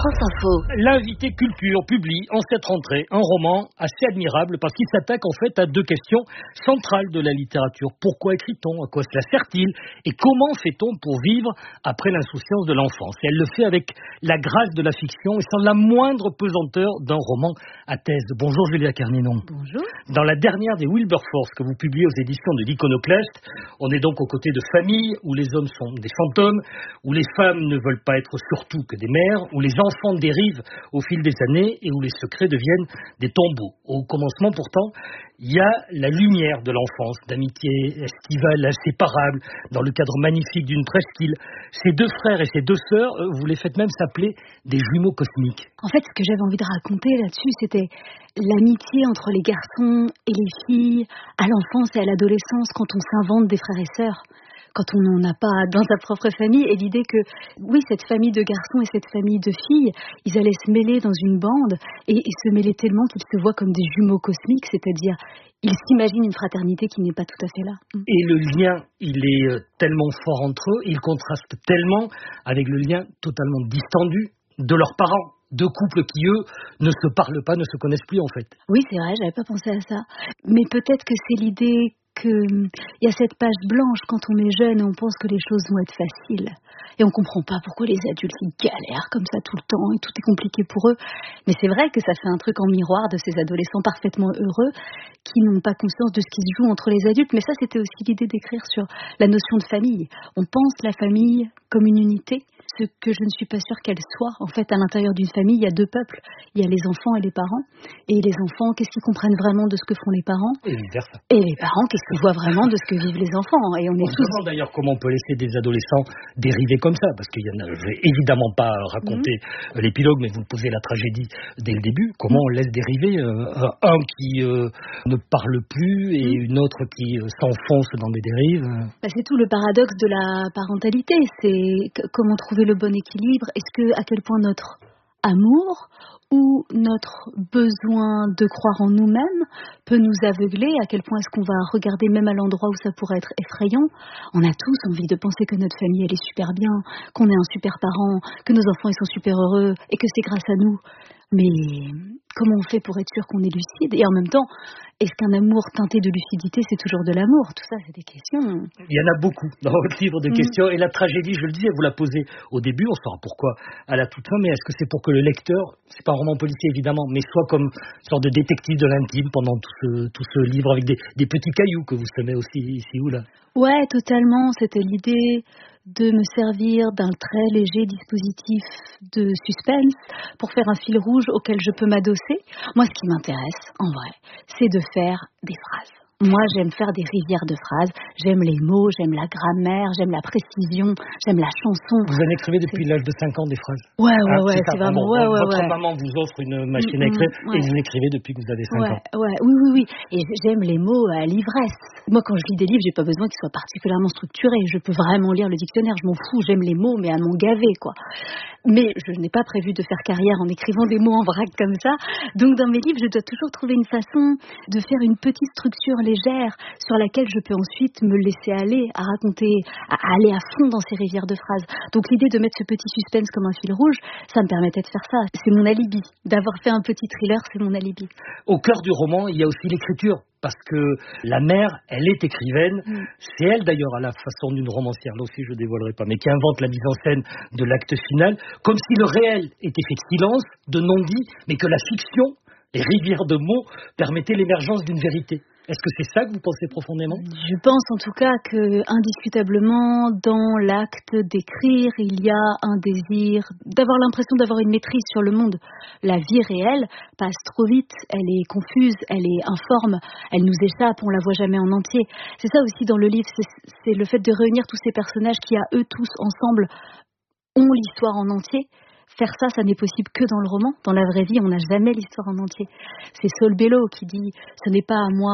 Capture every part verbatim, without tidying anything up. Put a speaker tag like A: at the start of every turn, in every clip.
A: France Info.
B: L'invité culture publie en cette rentrée un roman assez admirable parce qu'il s'attaque en fait à deux questions centrales de la littérature. Pourquoi écrit-on? À quoi cela sert-il? Et comment fait-on pour vivre après l'insouciance de l'enfance? Et elle le fait avec la grâce de la fiction et sans la moindre pesanteur d'un roman à thèse. Bonjour Julia Carninon.
C: Bonjour.
B: Dans la dernière des Wilberforce que vous publiez aux éditions de l'Iconoclaste, on est donc aux côtés de familles où les hommes sont des fantômes, où les femmes ne veulent pas être surtout que des mères, où les enfants dérivent au fil des années et où les secrets deviennent des tombeaux. Au commencement pourtant, il y a la lumière de l'enfance, d'amitié estivale, inséparable, dans le cadre magnifique d'une presqu'île. Ces deux frères et ces deux sœurs, vous les faites même s'appeler des jumeaux cosmiques.
C: En fait, ce que j'avais envie de raconter là-dessus, c'était l'amitié entre les garçons et les filles, à l'enfance et à l'adolescence, quand on s'invente des frères et sœurs. Quand on n'en a pas dans sa propre famille, et l'idée que, oui, cette famille de garçons et cette famille de filles, ils allaient se mêler dans une bande, et, et se mêler tellement qu'ils se voient comme des jumeaux cosmiques, c'est-à-dire, ils s'imaginent une fraternité qui n'est pas tout à fait là.
B: Et le lien, il est tellement fort entre eux, il contraste tellement avec le lien totalement distendu de leurs parents. Deux couples qui, eux, ne se parlent pas, ne se connaissent plus, en fait.
C: Oui, c'est vrai, j'avais pas pensé à ça. Mais peut-être que c'est l'idée qu'il y a cette page blanche quand on est jeune et on pense que les choses vont être faciles. Et on comprend pas pourquoi les adultes ils galèrent comme ça tout le temps et tout est compliqué pour eux. Mais c'est vrai que ça fait un truc en miroir de ces adolescents parfaitement heureux qui n'ont pas conscience de ce qui se joue entre les adultes. Mais ça, c'était aussi l'idée d'écrire sur la notion de famille. On pense la famille comme une unité, ce que je ne suis pas sûre qu'elle soit. En fait, à l'intérieur d'une famille, il y a deux peuples. Il y a les enfants et les parents. Et les enfants, qu'est-ce qu'ils comprennent vraiment de ce que font les parents?
B: Et vice-versa.
C: Et les parents, qu'est-ce qu'ils voient vraiment de ce que vivent les enfants? Et on est
B: on
C: tous...
B: se demande d'ailleurs comment on peut laisser des adolescents dériver comme ça, parce qu'il y en a, je vais évidemment pas raconter mmh. l'épilogue, mais vous posez la tragédie dès le début. Comment mmh. on laisse dériver euh, un qui euh, ne parle plus et mmh. une autre qui euh, s'enfonce dans des dérives?
C: Bah, c'est tout le paradoxe de la parentalité. C'est que, comment trouver le bon équilibre. Est-ce que, à quel point notre amour ou notre besoin de croire en nous-mêmes peut nous aveugler, à quel point est-ce qu'on va regarder même à l'endroit où ça pourrait être effrayant. On a tous envie de penser que notre famille elle est super bien, qu'on est un super parent, que nos enfants ils sont super heureux et que c'est grâce à nous. Mais comment on fait pour être sûr qu'on est lucide? Et en même temps, est-ce qu'un amour teinté de lucidité, c'est toujours de l'amour? Tout ça, c'est des questions.
B: Il y en a beaucoup dans votre livre de mmh. questions. Et la tragédie, je le disais, vous la posez au début, on saura pourquoi à la toute fin, mais est-ce que c'est pour que le lecteur, c'est pas un roman policier évidemment, mais soit comme une sorte de détective de l'intime pendant tout ce, tout ce livre avec des, des petits cailloux que vous semez aussi ici ou là?
C: Ouais, totalement. C'était l'idée de me servir d'un très léger dispositif de suspense pour faire un fil rouge auquel je peux m'adosser. Moi, ce qui m'intéresse, en vrai, c'est de faire des phrases. Moi, j'aime faire des rivières de phrases. J'aime les mots, j'aime la grammaire, j'aime la précision, j'aime la chanson.
B: Vous en écrivez depuis c'est... l'âge de cinq ans des phrases?
C: Ouais, ouais,
B: ah,
C: ouais, c'est,
B: c'est
C: vraiment...
B: Bon,
C: ouais, ouais,
B: votre
C: ouais.
B: maman vous offre une machine à écrire mmh, ouais. et vous écrivez depuis que vous avez cinq
C: ouais,
B: ans.
C: Ouais, oui, oui, oui. Et j'aime les mots à l'ivresse. Moi, quand je lis des livres, j'ai pas besoin qu'ils soient particulièrement structurés. Je peux vraiment lire le dictionnaire, je m'en fous. J'aime les mots, mais à m'en gaver, quoi. Mais je n'ai pas prévu de faire carrière en écrivant des mots en vrac comme ça. Donc, dans mes livres, je dois toujours trouver une façon de faire une petite structure légère sur laquelle je peux ensuite me laisser aller à raconter, à aller à fond dans ces rivières de phrases. Donc l'idée de mettre ce petit suspense comme un fil rouge, ça me permettait de faire ça. C'est mon alibi. D'avoir fait un petit thriller, c'est mon alibi.
B: Au cœur du roman, il y a aussi l'écriture. Parce que la mère, elle est écrivaine. Mm. C'est elle d'ailleurs, à la façon d'une romancière, là aussi je ne dévoilerai pas, mais qui invente la mise en scène de l'acte final, comme si le réel était fait de silence, de non-dit, mais que la fiction, les rivières de mots, permettaient l'émergence d'une vérité. Est-ce que c'est ça que vous pensez profondément?
C: Je pense en tout cas que, indiscutablement, dans l'acte d'écrire, il y a un désir d'avoir l'impression d'avoir une maîtrise sur le monde. La vie réelle passe trop vite, elle est confuse, elle est informe, elle nous échappe, on la voit jamais en entier. C'est ça aussi dans le livre, c'est, c'est le fait de réunir tous ces personnages qui, à eux tous ensemble, ont l'histoire en entier. Faire ça, ça n'est possible que dans le roman. Dans la vraie vie, on n'a jamais l'histoire en entier. C'est Saul Bellow qui dit « Ce n'est pas à moi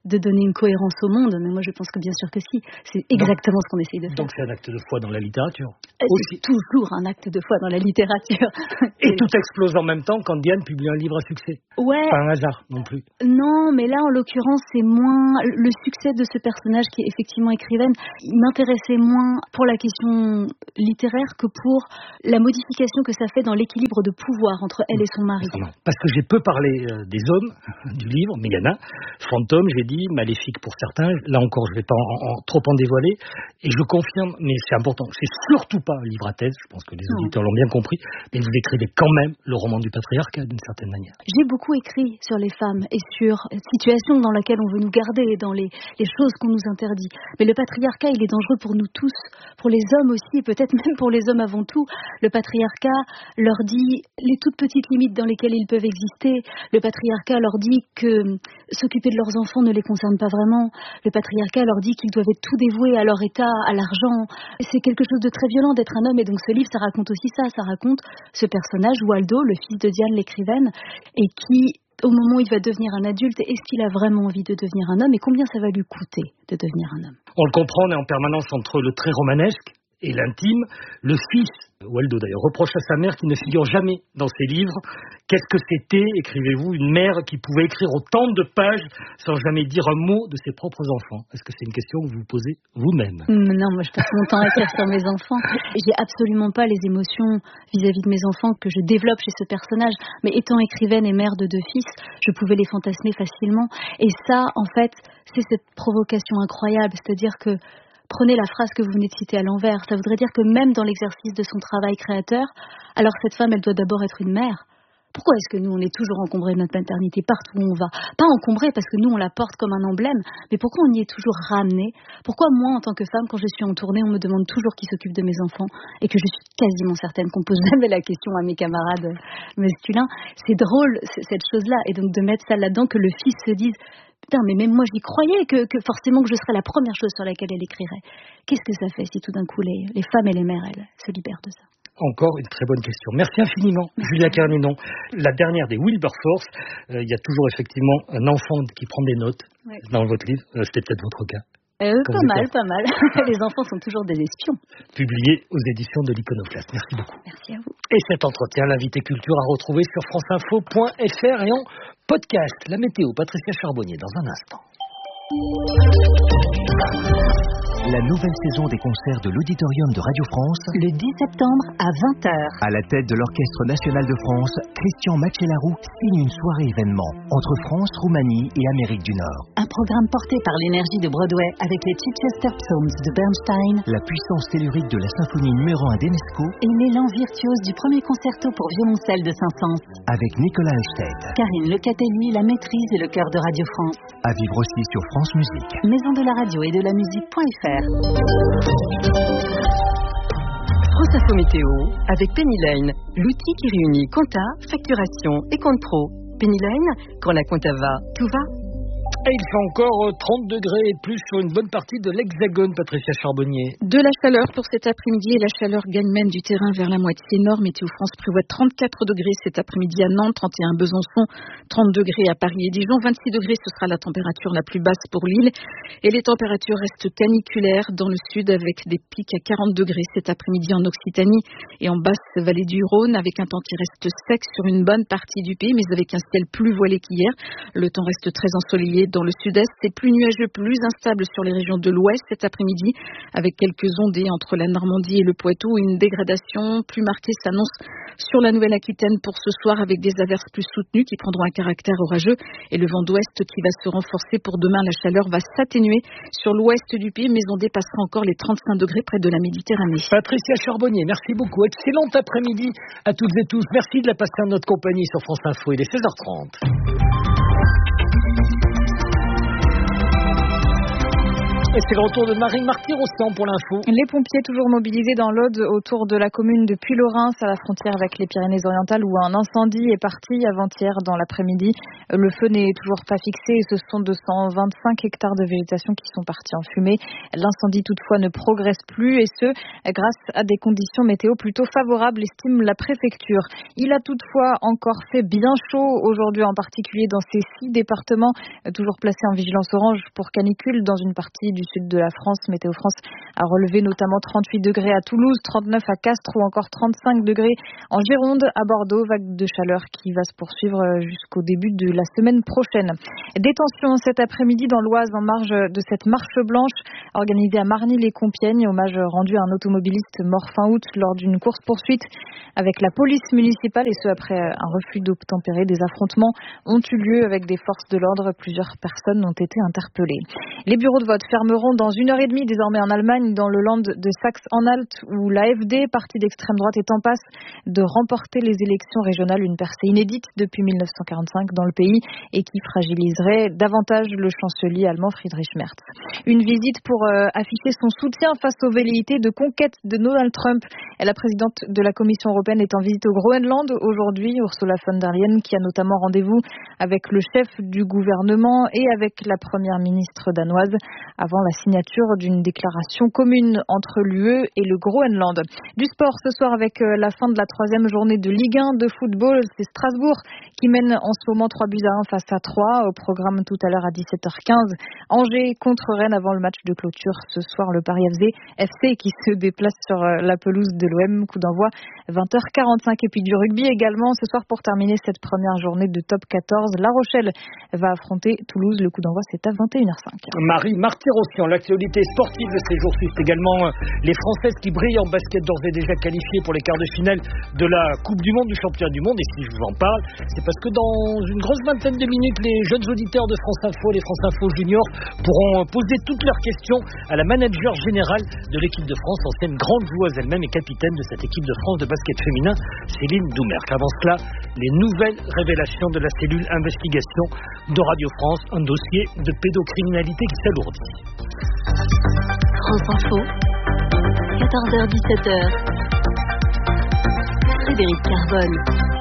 C: de donner une cohérence au monde, mais moi je pense que bien sûr que si, c'est exactement donc, ce qu'on essaye de faire.
B: Donc c'est un acte de foi dans la littérature.
C: C'est aussi. Toujours un acte de foi dans la littérature.
B: Et tout explose en même temps quand Diane publie un livre à succès.
C: Ouais.
B: Pas un hasard non plus.
C: Non, mais là en l'occurrence c'est moins le succès de ce personnage qui est effectivement écrivaine. Il m'intéressait moins pour la question littéraire que pour la modification que ça fait dans l'équilibre de pouvoir entre elle et son mari.
B: Parce que j'ai peu parlé euh, des hommes du livre, mais il y en a. Fantôme, j'ai dit, maléfique pour certains. Là encore, je ne vais pas en, en, trop en dévoiler. Et je confirme, mais c'est important, c'est surtout pas un livre à thèse, je pense que les auditeurs l'ont bien compris, mais vous écrivez quand même le roman du patriarcat d'une certaine manière.
C: J'ai beaucoup écrit sur les femmes et sur la situation dans laquelle on veut nous garder, dans les, les choses qu'on nous interdit. Mais le patriarcat, il est dangereux pour nous tous, pour les hommes aussi, et peut-être même pour les hommes avant tout. Le patriarcat leur dit les toutes petites limites dans lesquelles ils peuvent exister. Le patriarcat leur dit que s'occuper de leurs enfants ne les concerne pas vraiment. Le patriarcat leur dit qu'ils doivent être tout dévoués à leur état, à l'argent. C'est quelque chose de très violent d'être un homme, et donc ce livre, ça raconte aussi ça. Ça raconte ce personnage, Waldo, le fils de Diane l'écrivaine, et qui, au moment où il va devenir un adulte, est-ce qu'il a vraiment envie de devenir un homme, et combien ça va lui coûter de devenir un homme?
B: On le comprend, on est en permanence entre le très romanesque et l'intime. Le fils, Waldo d'ailleurs, reproche à sa mère qui ne figure jamais dans ses livres. Qu'est-ce que c'était, écrivez-vous, une mère qui pouvait écrire autant de pages sans jamais dire un mot de ses propres enfants? Est-ce que c'est une question que vous vous posez vous-même?
C: Non, moi je passe mon temps à écrire sur mes enfants. J'ai absolument pas les émotions vis-à-vis de mes enfants que je développe chez ce personnage. Mais étant écrivaine et mère de deux fils, je pouvais les fantasmer facilement. Et ça, en fait, c'est cette provocation incroyable. C'est-à-dire que prenez la phrase que vous venez de citer à l'envers. Ça voudrait dire que même dans l'exercice de son travail créateur, alors cette femme, elle doit d'abord être une mère. Pourquoi est-ce que nous, on est toujours encombrés de notre maternité partout où on va? Pas encombrés parce que nous, on la porte comme un emblème, mais pourquoi on y est toujours ramené? Pourquoi moi, en tant que femme, quand je suis en tournée, on me demande toujours qui s'occupe de mes enfants et que je suis quasiment certaine qu'on pose jamais la question à mes camarades masculins? C'est drôle, cette chose-là. Et donc de mettre ça là-dedans, que le fils se dise « Putain, mais même moi, j'y croyais que, que forcément que je serais la première chose sur laquelle elle écrirait. » Qu'est-ce que ça fait si tout d'un coup, les, les femmes et les mères, elles, se libèrent de ça?
B: Encore une très bonne question. Merci infiniment, Julia Kerninon. La dernière des Wilberforce, il euh, y a toujours effectivement un enfant qui prend des notes ouais. dans votre livre. Euh, c'était peut-être votre cas.
C: Euh, pas mal, pas mal. Les enfants sont toujours des espions.
B: Publié aux éditions de l'Iconoclaste. Merci beaucoup.
C: Merci à vous.
B: Et cet entretien, l'invité culture, à retrouver sur franceinfo point f r et en podcast. La météo, Patricia Charbonnier, dans un instant.
A: La nouvelle saison des concerts de l'Auditorium de Radio France.
D: Le dix septembre à vingt heures.
A: À la tête de l'Orchestre National de France, Christian Macellaro signe une soirée événement entre France, Roumanie et Amérique du Nord.
D: Un programme porté par l'énergie de Broadway avec les Chichester Psalms de Bernstein,
A: la puissance tellurique de la symphonie numéro un d'Enesco
D: et l'élan virtuose du premier concerto pour violoncelle de Saint-Saëns.
A: Avec Nicolas Heustedt,
D: Karine Lecatelli, la maîtrise et le chœur de Radio France.
A: À vivre aussi sur France Musique.
D: Maison de la radio et de la musique.fr.
E: France Info Météo avec Penny Lane, l'outil qui réunit compta, facturation et compte pro. Penny Lane, quand la compta va, tout va.
B: Et il fait encore trente degrés et plus sur une bonne partie de l'Hexagone, Patricia Charbonnier.
F: De la chaleur pour cet après-midi et la chaleur gagne même du terrain vers la moitié nord. Météo France prévoit trente-quatre degrés cet après-midi à Nantes, trente et un Besançon, trente degrés à Paris et Dijon, vingt-six degrés, ce sera la température la plus basse pour l'île. Et les températures restent caniculaires dans le sud avec des pics à quarante degrés cet après-midi en Occitanie et en basse vallée du Rhône avec un temps qui reste sec sur une bonne partie du pays mais avec un ciel plus voilé qu'hier. Le temps reste très ensoleillé dans le sud-est, c'est plus nuageux, plus instable sur les régions de l'ouest cet après-midi, avec quelques ondées entre la Normandie et le Poitou. Une dégradation plus marquée s'annonce sur la Nouvelle-Aquitaine pour ce soir, avec des averses plus soutenues qui prendront un caractère orageux et le vent d'ouest qui va se renforcer pour demain. La chaleur va s'atténuer sur l'ouest du pays, mais on dépassera encore les trente-cinq degrés près de la Méditerranée.
B: Patricia Charbonnier, merci beaucoup. Excellent après-midi à toutes et tous. Merci de la passer en notre compagnie sur France Info. Il est seize heures trente. Et c'est le retour de Marie Marty-Rossian pour l'info.
F: Les pompiers toujours mobilisés dans l'Aude autour de la commune de Puylaurens à la frontière avec les Pyrénées-Orientales où un incendie est parti avant-hier dans l'après-midi. Le feu n'est toujours pas fixé et ce sont deux cent vingt-cinq hectares de végétation qui sont partis en fumée. L'incendie toutefois ne progresse plus et ce grâce à des conditions météo plutôt favorables, estime la préfecture. Il a toutefois encore fait bien chaud aujourd'hui, en particulier dans ces six départements toujours placés en vigilance orange pour canicule dans une partie du sud de la France. Météo France a relevé notamment trente-huit degrés à Toulouse, trente-neuf à Castres ou encore trente-cinq degrés en Gironde, à Bordeaux. Vague de chaleur qui va se poursuivre jusqu'au début de la semaine prochaine. Détention cet après-midi dans l'Oise en marge de cette marche blanche organisée à Marny-les-Compiègnes. Hommage rendu à un automobiliste mort fin août lors d'une course-poursuite avec la police municipale et ce après un refus d'obtempérer. Des affrontements ont eu lieu avec des forces de l'ordre. Plusieurs personnes ont été interpellées. Les bureaux de vote fermeront dans une heure et demie désormais en Allemagne, dans le land de Saxe-Anhalt, où l'A F D, parti d'extrême droite, est en passe de remporter les élections régionales, une percée inédite depuis mille neuf cent quarante-cinq dans le pays et qui fragiliserait davantage le chancelier allemand Friedrich Merz. Une visite pour euh, afficher son soutien face aux velléités de conquête de Donald Trump. La présidente de la Commission européenne est en visite au Groenland aujourd'hui, Ursula von der Leyen, qui a notamment rendez-vous avec le chef du gouvernement et avec la première ministre danoise avant la signature d'une déclaration commune entre l'U E et le Groenland. Du sport ce soir avec la fin de la troisième journée de Ligue un de football. C'est Strasbourg qui mène en ce moment trois buts à un face à trois. Au programme tout à l'heure à dix-sept heures quinze. Angers contre Rennes avant le match de clôture. Ce soir, le Paris F C qui se déplace sur la pelouse de l'O M. Coup d'envoi vingt heures quarante-cinq. Et puis du rugby également ce soir pour terminer cette première journée de top quatorze. La Rochelle va affronter Toulouse. Le coup d'envoi c'est à vingt et une heures cinq.
B: Marie Marty-Rossian, l'actualité sportive de ces jours-ci, c'est également les Françaises qui brillent en basket, d'ores et déjà qualifiées pour les quarts de finale de la Coupe du Monde, du championnat du monde. Et si je vous en parle, c'est parce que dans une grosse vingtaine de minutes, les jeunes auditeurs de France Info, les France Info Juniors, pourront poser toutes leurs questions à la manager générale de l'équipe de France, ancienne grande joueuse elle-même et capitaine de cette équipe de France de basket féminin, Céline Doumerc. Avant cela, les nouvelles révélations de la cellule investigation de Radio France, un dossier de pédocriminalité qui s'alourdit.
D: France Info, quatorze heures dix-sept heures. Frédéric Carbone.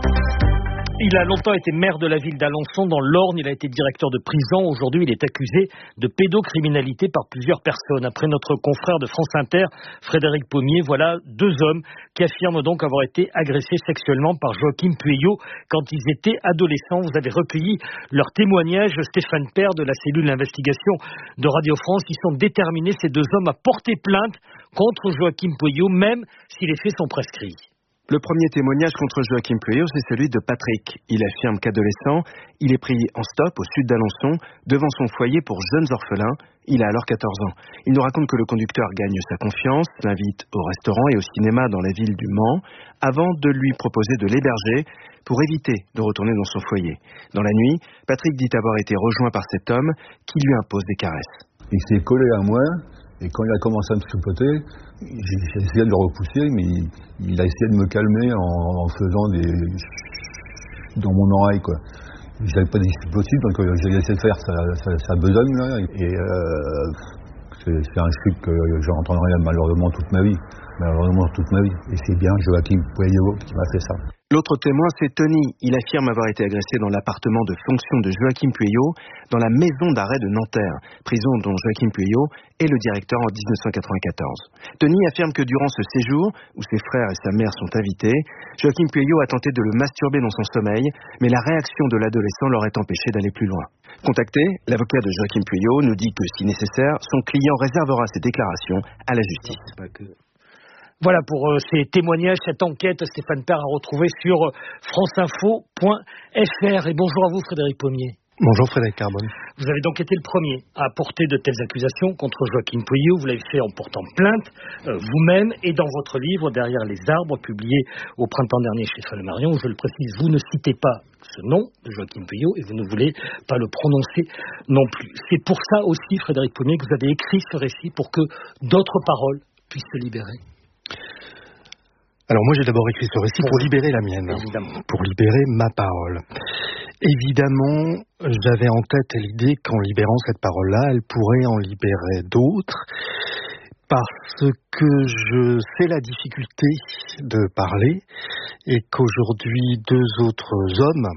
B: Il a longtemps été maire de la ville d'Alençon dans l'Orne. Il a été directeur de prison. Aujourd'hui, il est accusé de pédocriminalité par plusieurs personnes. Après notre confrère de France Inter, Frédéric Pommier, voilà deux hommes qui affirment donc avoir été agressés sexuellement par Joachim Pueyo quand ils étaient adolescents. Vous avez recueilli leur témoignage, Stéphane Père de la cellule d'investigation de Radio France. Ils sont déterminés, ces deux hommes, à porter plainte contre Joachim Pueyo, même si les faits sont prescrits.
G: Le premier témoignage contre Joachim Pueyo, c'est celui de Patrick. Il affirme qu'adolescent, il est pris en stop au sud d'Alençon, devant son foyer pour jeunes orphelins. Il a alors quatorze ans. Il nous raconte que le conducteur gagne sa confiance, l'invite au restaurant et au cinéma dans la ville du Mans, avant de lui proposer de l'héberger pour éviter de retourner dans son foyer. Dans la nuit, Patrick dit avoir été rejoint par cet homme qui lui impose des caresses.
H: Il s'est collé à moi. Et quand il a commencé à me tripoter, j'ai essayé de le repousser, mais il, il a essayé de me calmer en, en faisant des... dans mon oreille, quoi. J'avais pas dit que c'est possible, donc j'ai laissé faire, ça, ça, ça besogne, là. Et euh, c'est, c'est un truc que j'entendrai malheureusement toute ma vie. Malheureusement toute ma vie. Et c'est bien Joachim Pueyo qui m'a fait ça.
G: L'autre témoin, c'est Tony. Il affirme avoir été agressé dans l'appartement de fonction de Joachim Pueyo, dans la maison d'arrêt de Nanterre, prison dont Joachim Pueyo est le directeur en dix-neuf cent quatre-vingt-quatorze. Tony affirme que durant ce séjour, où ses frères et sa mère sont invités, Joachim Pueyo a tenté de le masturber dans son sommeil, mais la réaction de l'adolescent l'aurait empêché d'aller plus loin. Contacté, l'avocat de Joachim Pueyo nous dit que, si nécessaire, son client réservera ses déclarations à la justice.
B: Voilà pour euh, ces témoignages, cette enquête, Stéphane Père a retrouvé sur euh, franceinfo point f r. Et bonjour à vous, Frédéric Pommier.
I: Bonjour Frédéric Carbone.
B: Vous avez donc été le premier à porter de telles accusations contre Joachim Pueyo. Vous l'avez fait en portant plainte euh, vous-même et dans votre livre Derrière les arbres, publié au printemps dernier chez Flammarion. Je le précise, vous ne citez pas ce nom de Joachim Pueyo et vous ne voulez pas le prononcer non plus. C'est pour ça aussi, Frédéric Pommier, que vous avez écrit ce récit pour que d'autres paroles puissent se libérer.
I: Alors moi j'ai d'abord écrit ce récit pour libérer la mienne,
B: évidemment,
I: pour libérer ma parole. Évidemment, j'avais en tête l'idée qu'en libérant cette parole-là, elle pourrait en libérer d'autres, parce que je sais la difficulté de parler et qu'aujourd'hui deux autres hommes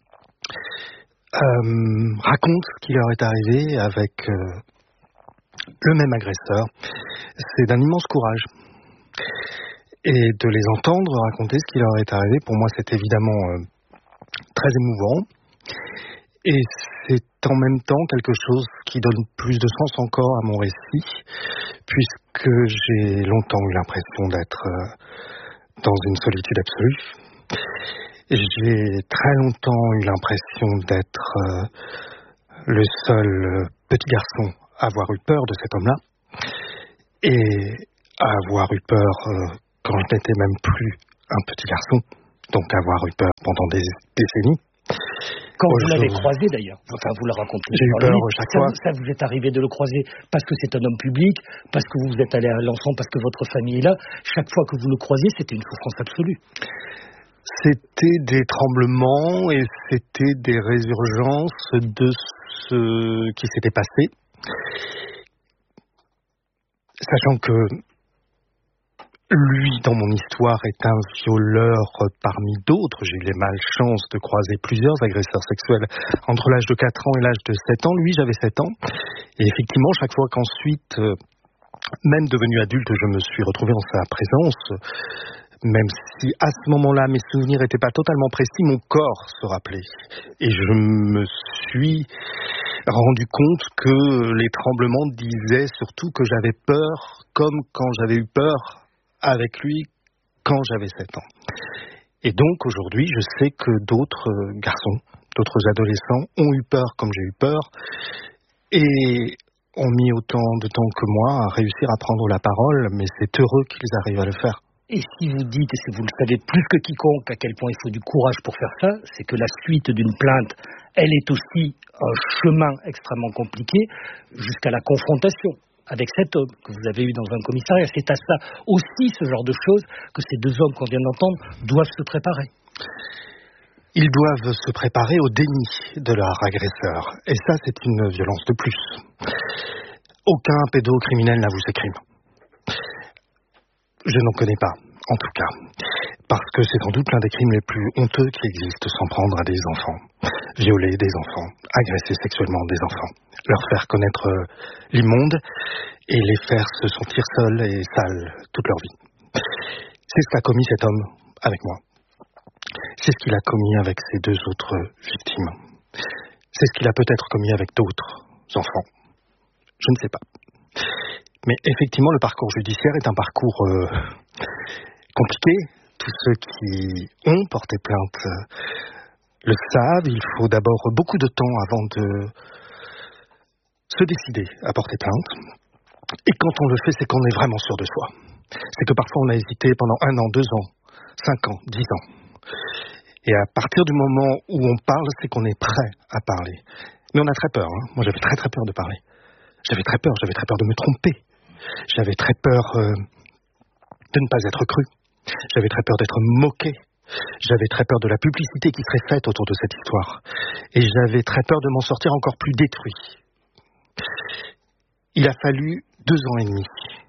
I: euh, racontent ce qui leur est arrivé avec euh, le même agresseur. C'est d'un immense courage. Et de les entendre raconter ce qui leur est arrivé, pour moi c'est évidemment euh, très émouvant. Et c'est en même temps quelque chose qui donne plus de sens encore à mon récit, puisque j'ai longtemps eu l'impression d'être euh, dans une solitude absolue. J'ai très longtemps eu l'impression d'être euh, le seul euh, petit garçon à avoir eu peur de cet homme-là, et à avoir eu peur euh, quand je n'étais même plus un petit garçon, donc avoir eu peur pendant des décennies.
B: Quand vous l'avez croisé d'ailleurs, enfin vous le racontez.
I: J'ai eu peur chaque
B: ça,
I: fois.
B: Ça vous est arrivé de le croiser parce que c'est un homme public, parce que vous êtes allé à Alençon, parce que votre famille est là. Chaque fois que vous le croisiez, c'était une souffrance absolue.
I: C'était des tremblements et c'était des résurgences de ce qui s'était passé. Sachant que lui, dans mon histoire, est un violeur parmi d'autres. J'ai eu les malchances de croiser plusieurs agresseurs sexuels entre l'âge de quatre ans et l'âge de sept ans. Lui, j'avais sept ans. Et effectivement, chaque fois qu'ensuite, euh, même devenu adulte, je me suis retrouvé en sa présence, même si à ce moment-là, mes souvenirs n'étaient pas totalement précis, mon corps se rappelait. Et je me suis rendu compte que les tremblements disaient surtout que j'avais peur, comme quand j'avais eu peur avec lui quand j'avais sept ans. Et donc aujourd'hui, je sais que d'autres garçons, d'autres adolescents ont eu peur comme j'ai eu peur et ont mis autant de temps que moi à réussir à prendre la parole, mais c'est heureux qu'ils arrivent à le faire.
B: Et si vous dites, et si vous le savez plus que quiconque, à quel point il faut du courage pour faire ça, c'est que la suite d'une plainte, elle est aussi un chemin extrêmement compliqué jusqu'à la confrontation avec cet homme que vous avez eu dans un commissariat. C'est à ça aussi, ce genre de choses, que ces deux hommes qu'on vient d'entendre doivent se préparer.
I: Ils doivent se préparer au déni de leur agresseur. Et ça, c'est une violence de plus. Aucun pédocriminel n'avoue ses crimes. Je n'en connais pas, en tout cas. Parce que c'est sans doute l'un des crimes les plus honteux qui existent, s'en prendre à des enfants. Violer des enfants, agresser sexuellement des enfants. Leur faire connaître l'immonde et les faire se sentir seuls et sales toute leur vie. C'est ce qu'a commis cet homme avec moi. C'est ce qu'il a commis avec ses deux autres victimes. C'est ce qu'il a peut-être commis avec d'autres enfants. Je ne sais pas. Mais effectivement, le parcours judiciaire est un parcours euh, compliqué. Tous ceux qui ont porté plainte le savent. Il faut d'abord beaucoup de temps avant de se décider à porter plainte. Et quand on le fait, c'est qu'on est vraiment sûr de soi. C'est que parfois on a hésité pendant un an, deux ans, cinq ans, dix ans. Et à partir du moment où on parle, c'est qu'on est prêt à parler. Mais on a très peur. Hein. Moi, j'avais très très peur de parler. J'avais très peur, j'avais très peur de me tromper. J'avais très peur euh, de ne pas être cru. J'avais très peur d'être moqué. J'avais très peur de la publicité qui serait faite autour de cette histoire. Et j'avais très peur de m'en sortir encore plus détruit. Il a fallu deux ans et demi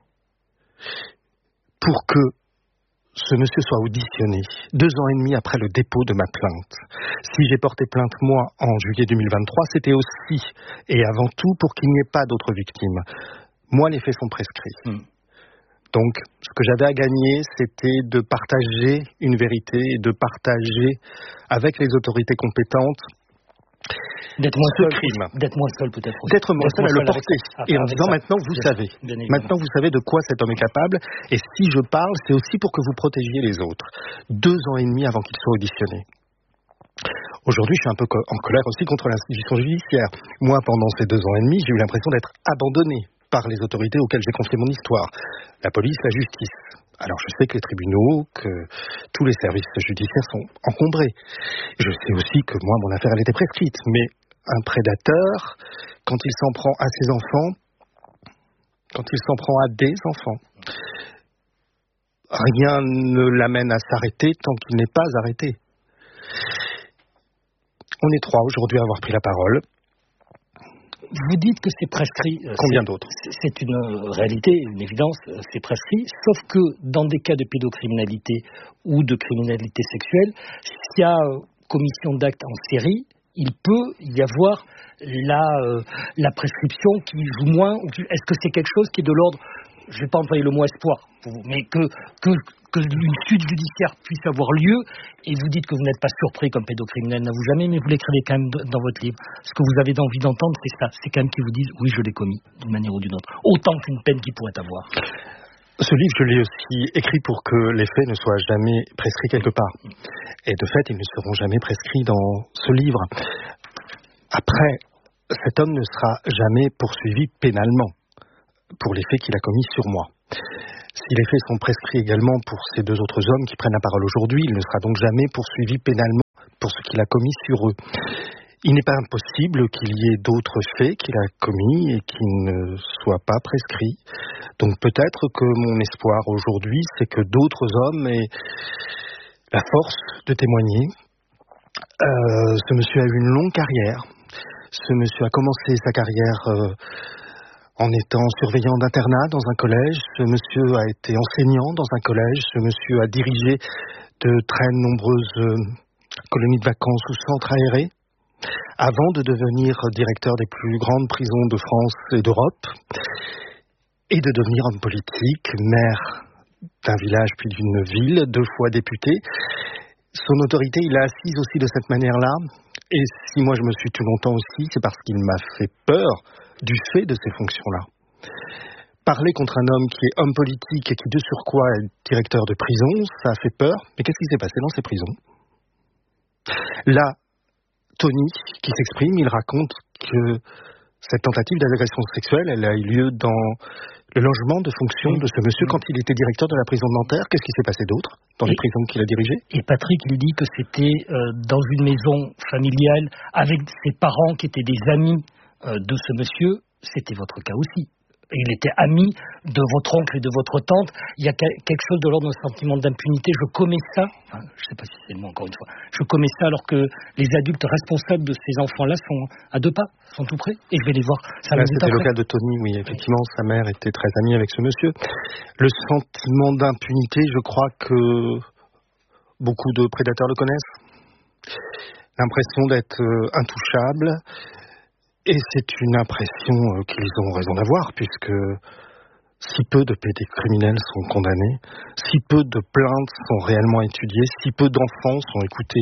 I: pour que ce monsieur soit auditionné, deux ans et demi après le dépôt de ma plainte. Si j'ai porté plainte, moi, en juillet deux mille vingt-trois, c'était aussi et avant tout pour qu'il n'y ait pas d'autres victimes. Moi, les faits sont prescrits. Mmh. Donc, ce que j'avais à gagner, c'était de partager une vérité et de partager avec les autorités compétentes
B: d'être moins
I: ce
B: seul,
I: crime.
B: D'être moins seul peut-être.
I: D'être moins seul à le porter.
B: Avec,
I: et en disant
B: ça.
I: maintenant vous
B: bien,
I: savez.
B: Bien
I: maintenant vous savez de quoi cet homme est capable. Et si je parle, c'est aussi pour que vous protégiez les autres. Deux ans et demi avant qu'il soit auditionné. Aujourd'hui, je suis un peu en colère aussi contre l'institution judiciaire. Moi, pendant ces deux ans et demi, j'ai eu l'impression d'être abandonné par les autorités auxquelles j'ai confié mon histoire. La police, la justice. Alors je sais que les tribunaux, que tous les services judiciaires sont encombrés. Je sais aussi que moi, mon affaire, elle était prescrite. Mais un prédateur, quand il s'en prend à ses enfants, quand il s'en prend à des enfants, rien ne l'amène à s'arrêter tant qu'il n'est pas arrêté. On est trois aujourd'hui à avoir pris la parole.
B: Vous dites que c'est prescrit.
I: Combien d'autres ?
B: C'est une réalité, une évidence, c'est prescrit. Sauf que dans des cas de pédocriminalité ou de criminalité sexuelle, s'il y a commission d'actes en série, il peut y avoir la, euh, la prescription qui joue moins. Est-ce que c'est quelque chose qui est de l'ordre, je ne vais pas employer le mot espoir, mais que, que, que une suite judiciaire puisse avoir lieu, et vous dites que vous n'êtes pas surpris comme pédocriminel n'avoue jamais, mais vous l'écrivez quand même dans votre livre. Ce que vous avez envie d'entendre, c'est ça, c'est quand même qu'ils vous disent oui, je l'ai commis d'une manière ou d'une autre, autant qu'une peine qu'il pourrait avoir.
I: Ce livre, je l'ai aussi écrit pour que les faits ne soient jamais prescrits quelque part. Et de fait, ils ne seront jamais prescrits dans ce livre. Après, cet homme ne sera jamais poursuivi pénalement pour les faits qu'il a commis sur moi. Si les faits sont prescrits également pour ces deux autres hommes qui prennent la parole aujourd'hui, il ne sera donc jamais poursuivi pénalement pour ce qu'il a commis sur eux. Il n'est pas impossible qu'il y ait d'autres faits qu'il a commis et qui ne soient pas prescrits. Donc peut-être que mon espoir aujourd'hui, c'est que d'autres hommes aient la force de témoigner. Euh, ce monsieur a eu une longue carrière. Ce monsieur a commencé sa carrière euh, en étant surveillant d'internat dans un collège. Ce monsieur a été enseignant dans un collège. Ce monsieur a dirigé de très nombreuses euh, colonies de vacances ou centres aérés, avant de devenir directeur des plus grandes prisons de France et d'Europe, et de devenir homme politique, maire d'un village puis d'une ville, deux fois député. Son autorité, il l'a assise aussi de cette manière-là, et si moi je me suis tenu longtemps aussi, c'est parce qu'il m'a fait peur du fait de ces fonctions-là. Parler contre un homme qui est homme politique et qui de surcroît est directeur de prison, ça a fait peur, mais qu'est-ce qui s'est passé dans ces prisons ? Là, Tony, qui s'exprime, il raconte que cette tentative d'agression sexuelle, elle a eu lieu dans le logement de fonction de ce monsieur quand il était directeur de la prison de Nanterre. Qu'est-ce qui s'est passé d'autre dans les prisons qu'il a dirigées ?
B: Et Patrick, il dit que c'était euh, dans une maison familiale avec ses parents qui étaient des amis euh, de ce monsieur. C'était votre cas aussi. Il était ami de votre oncle et de votre tante. Il y a quelque chose de l'ordre d'un sentiment d'impunité. Je commets ça, enfin, je ne sais pas si c'est le mot encore une fois, je commets ça alors que les adultes responsables de ces enfants-là sont à deux pas, sont tout près, et je vais les voir. Ça
I: Là, c'était le cas de Tony, oui, effectivement, oui. Sa mère était très amie avec ce monsieur. Le sentiment d'impunité, je crois que beaucoup de prédateurs le connaissent. L'impression d'être intouchable. Et c'est une impression qu'ils ont raison d'avoir, puisque si peu de pédocriminels sont condamnés, si peu de plaintes sont réellement étudiées, si peu d'enfants sont écoutés.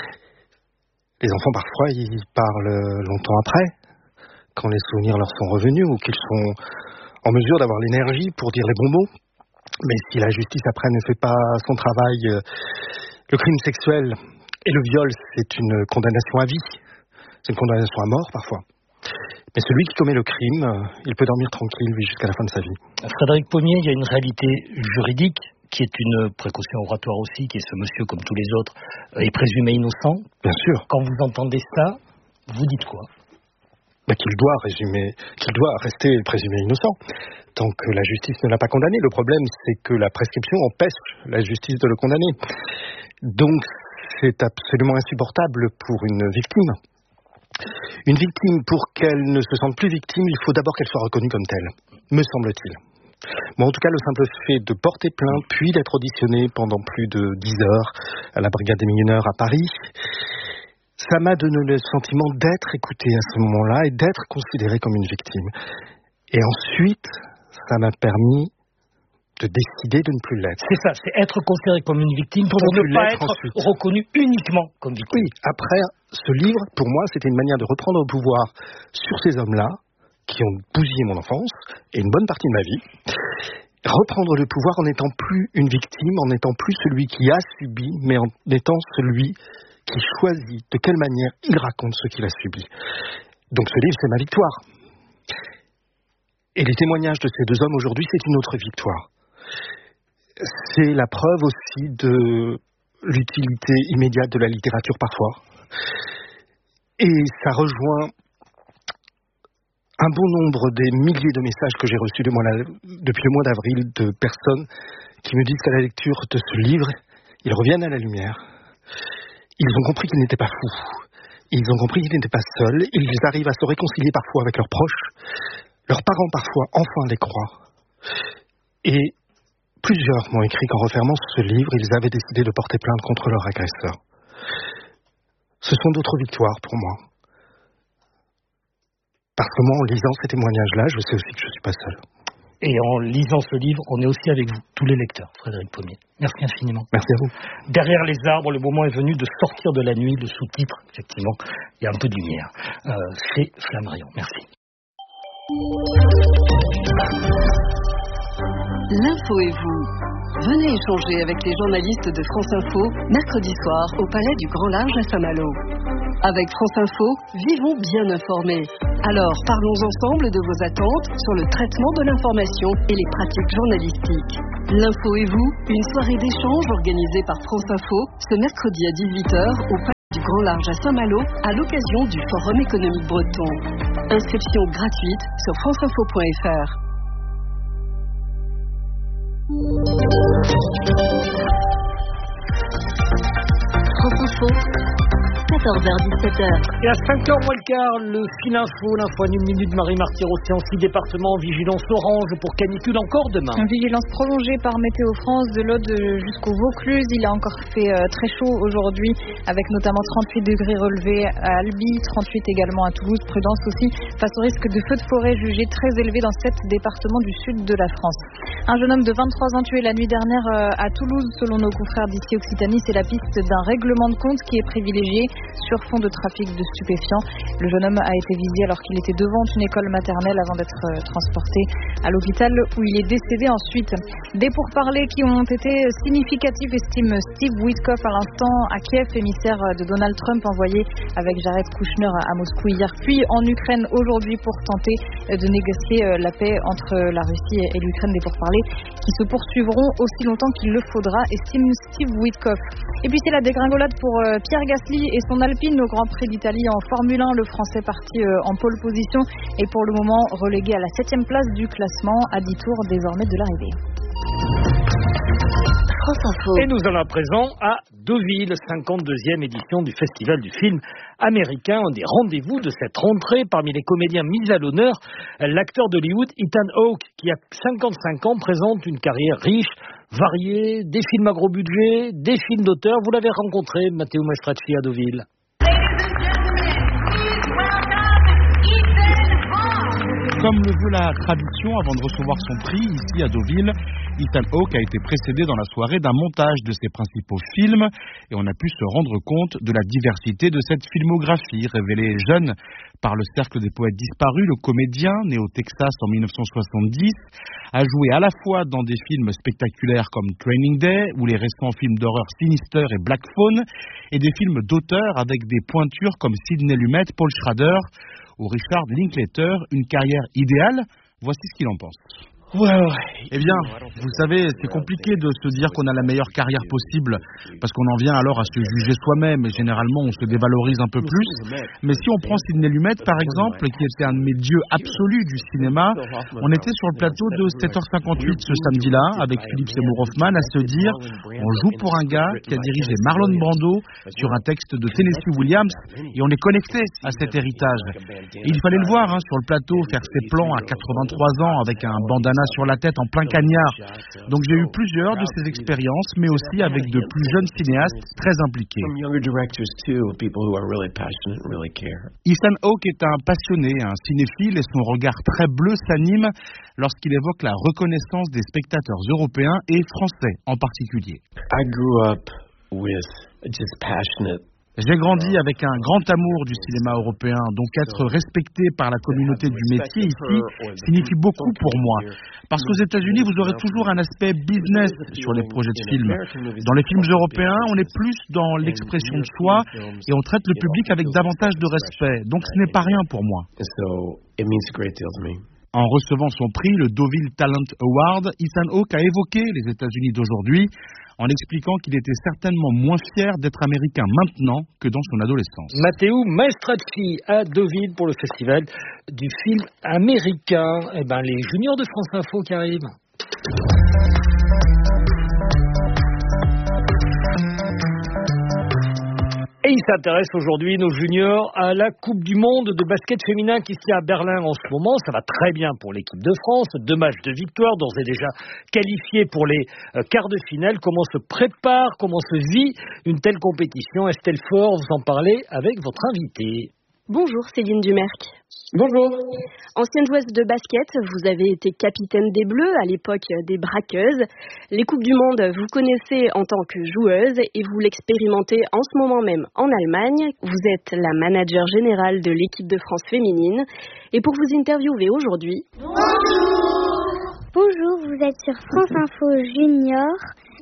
I: Les enfants, parfois, ils parlent longtemps après, quand les souvenirs leur sont revenus, ou qu'ils sont en mesure d'avoir l'énergie pour dire les bons mots. Mais si la justice, après, ne fait pas son travail, le crime sexuel et le viol, c'est une condamnation à vie. C'est une condamnation à mort, parfois. Mais celui qui commet le crime, il peut dormir tranquille, lui, jusqu'à la fin de sa vie.
B: Frédéric Pommier, il y a une réalité juridique qui est une précaution oratoire aussi, qui est ce monsieur, comme tous les autres, est présumé innocent.
I: Bien sûr.
B: Quand vous entendez ça, vous dites quoi ?
I: Bah, qu'il doit résumer, qu'il doit rester présumé innocent, tant que la justice ne l'a pas condamné. Le problème, c'est que la prescription empêche la justice de le condamner. Donc, c'est absolument insupportable pour une victime. Une victime, pour qu'elle ne se sente plus victime, il faut d'abord qu'elle soit reconnue comme telle, me semble-t-il. Bon, en tout cas, le simple fait de porter plainte, puis d'être auditionné pendant plus de dix heures à la brigade des mineurs à Paris, ça m'a donné le sentiment d'être écouté à ce moment-là et d'être considéré comme une victime. Et ensuite, ça m'a permis de décider de ne plus l'être.
B: C'est ça, c'est être considéré comme une victime pour, pour ne pas être ensuite reconnu uniquement comme victime.
I: Oui, après, ce livre, pour moi, c'était une manière de reprendre le pouvoir sur ces hommes-là, qui ont bousillé mon enfance, et une bonne partie de ma vie. Reprendre le pouvoir en n'étant plus une victime, en n'étant plus celui qui a subi, mais en étant celui qui choisit de quelle manière il raconte ce qu'il a subi. Donc ce livre, c'est ma victoire. Et les témoignages de ces deux hommes aujourd'hui, c'est une autre victoire. C'est la preuve aussi de l'utilité immédiate de la littérature parfois. Et ça rejoint un bon nombre des milliers de messages que j'ai reçus de moi, depuis le mois d'avril de personnes qui me disent qu'à la lecture de ce livre, ils reviennent à la lumière. Ils ont compris qu'ils n'étaient pas fous. Ils ont compris qu'ils n'étaient pas seuls. Ils arrivent à se réconcilier parfois avec leurs proches. Leurs parents parfois enfin les croient. Et plusieurs m'ont écrit qu'en refermant ce livre, ils avaient décidé de porter plainte contre leur agresseur. Ce sont d'autres victoires pour moi. Parce que moi, en lisant ces témoignages-là, je sais aussi que je ne suis pas seul.
B: Et en lisant ce livre, on est aussi avec vous, tous les lecteurs, Frédéric Pommier. Merci infiniment.
I: Merci à vous.
B: Derrière les arbres, le moment est venu de sortir de la nuit, le sous-titre, effectivement, il y a un peu de lumière. Euh, c'est Flammarion. Merci.
E: L'info et vous. Venez échanger avec les journalistes de France Info, mercredi soir, au Palais du Grand Large à Saint-Malo. Avec France Info, vivons bien informés. Alors, parlons ensemble de vos attentes sur le traitement de l'information et les pratiques journalistiques. L'info et vous, une soirée d'échange organisée par France Info, ce mercredi à dix-huit heures, au Palais du Grand Large à Saint-Malo, à l'occasion du Forum économique breton. Inscription gratuite sur franceinfo point f r.
D: France Info, quatorze heures dix-sept heures.
B: Et à cinq heures moins le quart, le fil info, l'info en une minute, Marie Martyr, océan six départements, vigilance orange pour canicule encore demain.
F: Une vigilance prolongée par Météo France de l'Aude jusqu'au Vaucluse. Il a encore fait euh, très chaud aujourd'hui, avec notamment trente-huit degrés relevés à Albi, trente-huit également à Toulouse. Prudence aussi face au risque de feu de forêt jugé très élevé dans sept départements du sud de la France. Un jeune homme de vingt-trois ans tué la nuit dernière euh, à Toulouse, selon nos confrères d'ici Occitanie. C'est la piste d'un règlement de compte qui est privilégié sur fond de trafic de stupéfiants. Le jeune homme a été visé alors qu'il était devant une école maternelle avant d'être transporté à l'hôpital où il est décédé ensuite. Des pourparlers qui ont été significatifs, estime Steve Witkoff à l'instant à Kiev, émissaire de Donald Trump envoyé avec Jared Kushner à Moscou hier, puis en Ukraine aujourd'hui pour tenter de négocier la paix entre la Russie et l'Ukraine. Des pourparlers qui se poursuivront aussi longtemps qu'il le faudra, estime Steve Witkoff. Et puis c'est la dégringolade pour Pierre Gasly et son Alpine au Grand Prix d'Italie en Formule un. Le Français parti en pole position est pour le moment relégué à la septième place du classement, à dix tours désormais de l'arrivée.
B: Et nous allons à présent à Deauville, cinquante-deuxième édition du Festival du film américain. Un des rendez-vous de cette rentrée parmi les comédiens mis à l'honneur, l'acteur d'Hollywood Ethan Hawke, qui a cinquante-cinq ans, présente une carrière riche, variée, des films à gros budget, des films d'auteur. Vous l'avez rencontré, Matteo Maestracci, à Deauville.
J: Comme le veut la tradition, avant de recevoir son prix ici à Deauville, Ethan Hawke a été précédé dans la soirée d'un montage de ses principaux films et on a pu se rendre compte de la diversité de cette filmographie. Révélé jeune par le Cercle des poètes disparus, le comédien, né au Texas en mille neuf cent soixante-dix, a joué à la fois dans des films spectaculaires comme Training Day ou les récents films d'horreur Sinister et Black Phone et des films d'auteur avec des pointures comme Sidney Lumet, Paul Schrader ou Richard Linklater. Une carrière idéale, voici ce qu'il en pense.
B: Ouais, ouais.
J: Eh bien, vous savez, c'est compliqué de se dire qu'on a la meilleure carrière possible, parce qu'on en vient alors à se juger soi-même, et généralement on se dévalorise un peu plus. Mais si on prend Sidney Lumet, par exemple, qui était un de mes dieux absolus du cinéma, on était sur le plateau de sept heures cinquante-huit ce samedi-là, avec Philippe Seymour Hoffman, à se dire, on joue pour un gars qui a dirigé Marlon Brando sur un texte de Tennessee Williams, et on est connecté à cet héritage. Et il fallait le voir, hein, sur le plateau, faire ses plans à quatre-vingt-trois ans, avec un bandana sur la tête en plein cagnard. Donc j'ai eu plusieurs de ces expériences, mais aussi avec de plus jeunes cinéastes très impliqués. Ethan Hawke est un passionné, un cinéphile, et son regard très bleu s'anime lorsqu'il évoque la reconnaissance des spectateurs européens et français en particulier.
K: I grew up with just passionate.
J: J'ai grandi avec un grand amour du cinéma européen, donc être respecté par la communauté du métier ici signifie beaucoup pour moi. Parce qu'aux États-Unis, vous aurez toujours un aspect business sur les projets de films. Dans les films européens, on est plus dans l'expression de soi et on traite le public avec davantage de respect. Donc ce n'est pas rien pour moi. En recevant son prix, le Deauville Talent Award, Ethan Hawke a évoqué les États-Unis d'aujourd'hui en expliquant qu'il était certainement moins fier d'être américain maintenant que dans son adolescence.
B: Matteo Maestracci à Deauville pour le festival du film américain. Eh ben, les juniors de France Info qui arrivent. Et il s'intéresse aujourd'hui, nos juniors, à la Coupe du Monde de basket féminin qui se tient à Berlin en ce moment. Ça va très bien pour l'équipe de France. Deux matchs de victoire, d'ores et déjà qualifiés pour les euh, quarts de finale. Comment se prépare, comment se vit une telle compétition? Estelle Faure, vous en parlez avec votre invitée.
L: Bonjour Céline Dumerc.
M: Bonjour.
L: Ancienne joueuse de basket, vous avez été capitaine des Bleus, à l'époque des Braqueuses. Les Coupes du Monde, vous connaissez en tant que joueuse et vous l'expérimentez en ce moment même en Allemagne. Vous êtes la manager générale de l'équipe de France féminine. Et pour vous interviewer aujourd'hui...
N: Bonjour. Bonjour, vous êtes sur France Info Junior.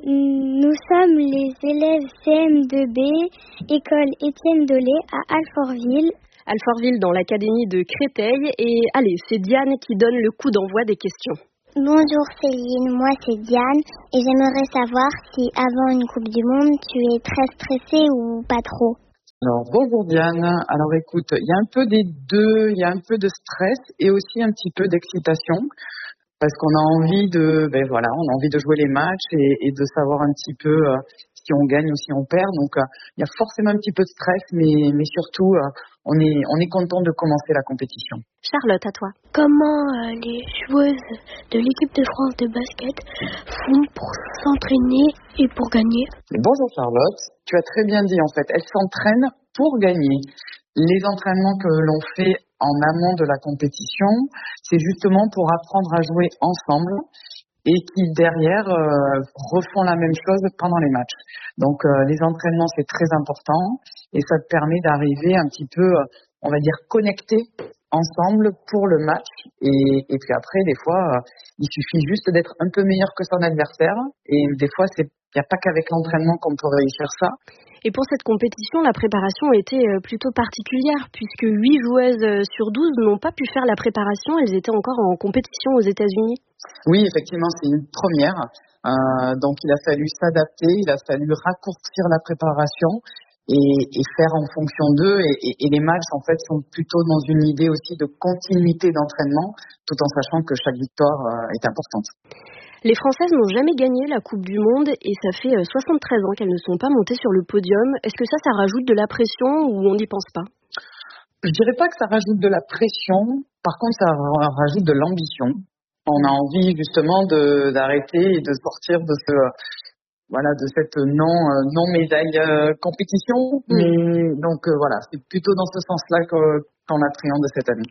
N: Nous sommes les élèves C M deux B, école Étienne Dolé à Alfortville.
L: Alfortville dans l'académie de Créteil. Et allez, c'est Diane qui donne le coup d'envoi des questions.
N: Bonjour Céline, moi c'est Diane et j'aimerais savoir si avant une Coupe du Monde, tu es très stressée ou pas trop.
M: Alors bonjour Diane, alors écoute, il y a un peu des deux, il y a un peu de stress et aussi un petit peu d'excitation. Parce qu'on a envie de, ben voilà, on a envie de jouer les matchs et, et de savoir un petit peu euh, si on gagne ou si on perd. Donc, euh, il y a forcément un petit peu de stress, mais, mais surtout, euh, on est, on est content de commencer la compétition.
L: Charlotte, à toi.
N: Comment euh, les joueuses de l'équipe de France de basket font pour s'entraîner et pour gagner?
M: Bonjour Charlotte, tu as très bien dit en fait. Elles s'entraînent pour gagner. Les entraînements que l'on fait en amont de la compétition, c'est justement pour apprendre à jouer ensemble et qui derrière euh, refont la même chose pendant les matchs. Donc euh, les entraînements c'est très important et ça te permet d'arriver un petit peu, euh, on va dire, connecté ensemble pour le match et, et puis après des fois euh, il suffit juste d'être un peu meilleur que son adversaire et des fois c'est il n'y a pas qu'avec l'entraînement qu'on peut réussir ça.
L: Et pour cette compétition, la préparation a été plutôt particulière puisque huit joueuses sur douze n'ont pas pu faire la préparation. Elles étaient encore en compétition aux États-Unis.
M: Oui, effectivement, c'est une première. Euh, donc, il a fallu s'adapter, il a fallu raccourcir la préparation et, et faire en fonction d'eux. Et, et, et les matchs, en fait, sont plutôt dans une idée aussi de continuité d'entraînement, tout en sachant que chaque victoire euh, est importante.
L: Les Françaises n'ont jamais gagné la Coupe du Monde et ça fait soixante-treize ans qu'elles ne sont pas montées sur le podium. Est-ce que ça, ça rajoute de la pression ou on n'y pense pas?
M: Je dirais pas que ça rajoute de la pression. Par contre, ça rajoute de l'ambition. On a envie justement de, d'arrêter et de sortir de ce, voilà, de cette non, non médaille euh, compétition. Mmh. Mais donc euh, voilà, c'est plutôt dans ce sens-là que, qu'on appréhende cette année.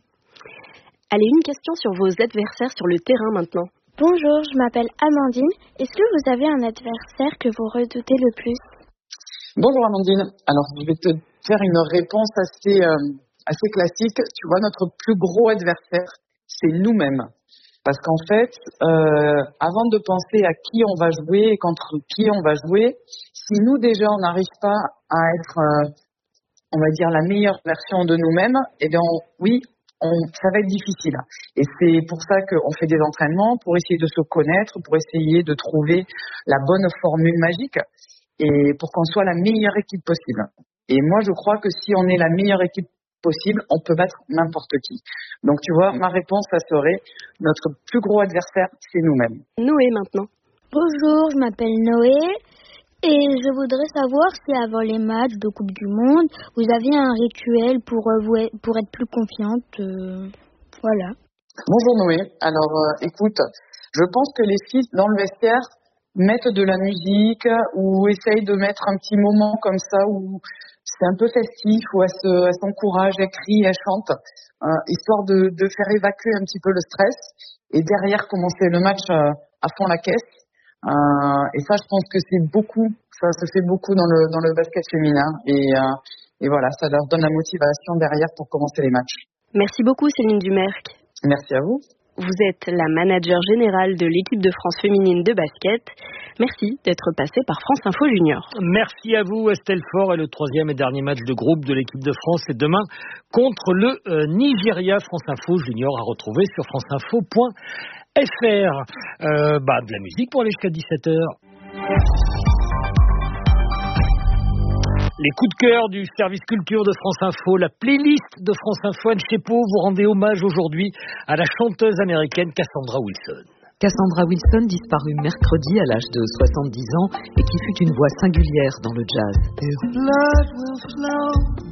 L: Allez, une question sur vos adversaires sur le terrain maintenant.
N: Bonjour, je m'appelle Amandine. Est-ce que vous avez un adversaire que vous redoutez le plus?
M: Bonjour Amandine. Alors, je vais te faire une réponse assez, euh, assez classique. Tu vois, notre plus gros adversaire, c'est nous-mêmes. Parce qu'en fait, euh, avant de penser à qui on va jouer et contre qui on va jouer, si nous déjà on n'arrive pas à être, euh, on va dire, la meilleure version de nous-mêmes, eh bien, on, oui, On, ça va être difficile. Et c'est pour ça qu'on fait des entraînements, pour essayer de se connaître, pour essayer de trouver la bonne formule magique et pour qu'on soit la meilleure équipe possible. Et moi, je crois que si on est la meilleure équipe possible, on peut battre n'importe qui. Donc, tu vois, ma réponse, ça serait notre plus gros adversaire, c'est nous-mêmes.
L: Noé, maintenant.
N: Bonjour, je m'appelle Noé. Et je voudrais savoir si avant les matchs de Coupe du Monde, vous avez un rituel pour, vous, pour être plus confiante. Euh, voilà.
M: Bonjour Noé. Alors euh, écoute, je pense que les filles dans le vestiaire mettent de la musique ou essayent de mettre un petit moment comme ça où c'est un peu festif, où elles, se, elles s'encouragent, elles crient, elles chantent, euh, histoire de, de faire évacuer un petit peu le stress et derrière commencer le match euh, à fond la caisse. Euh, et ça, je pense que c'est beaucoup, ça se fait beaucoup dans le dans le basket féminin et euh, et voilà, ça leur donne la motivation derrière pour commencer les matchs.
L: Merci beaucoup Céline Dumerc.
M: Merci à vous.
L: Vous êtes la manager générale de l'équipe de France féminine de basket. Merci d'être passée par France Info Junior.
B: Merci à vous Estelle Faure et le troisième et dernier match de groupe de l'équipe de France c'est demain contre le euh, Nigeria. France Info Junior à retrouver sur franceinfo point F R. Euh, bah, de la musique pour aller jusqu'à dix-sept heures. Les coups de cœur du service culture de France Info, la playlist de France Info. Anne Chepo, vous rendez hommage aujourd'hui à la chanteuse américaine Cassandra Wilson.
O: Cassandra Wilson disparut mercredi à l'âge de soixante-dix ans et qui fut une voix singulière dans le jazz.